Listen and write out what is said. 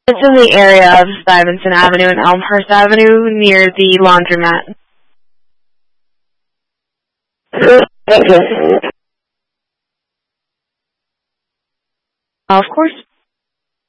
It's in the area of Stuyvesant Avenue and Elmhurst Avenue near the laundromat. Of course.